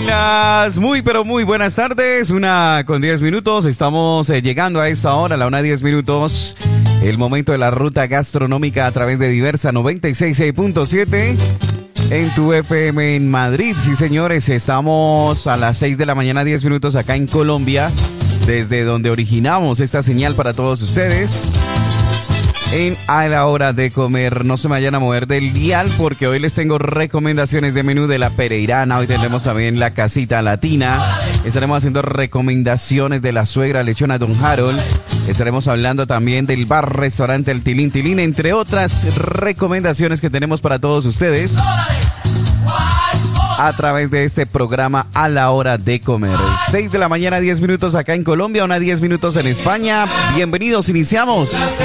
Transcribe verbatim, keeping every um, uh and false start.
Las muy pero muy buenas tardes, una con diez minutos, estamos eh, llegando a esta hora, la una diez minutos, el momento de la ruta gastronómica a través de Diversa noventa y seis punto siete en tu F M en Madrid. Sí señores, estamos a las seis de la mañana, diez minutos acá en Colombia, desde donde originamos esta señal para todos ustedes. En A la Hora de Comer, no se me vayan a mover del dial porque hoy les tengo recomendaciones de menú de la Pereirana. Hoy tendremos también la Casita Latina. Estaremos haciendo recomendaciones de la Suegra Lechona Don Harold. Estaremos hablando también del bar restaurante El Tilín Tilín, entre otras recomendaciones que tenemos para todos ustedes a través de este programa A la Hora de Comer. seis de la mañana, diez minutos acá en Colombia, una diez minutos en España. Bienvenidos, iniciamos.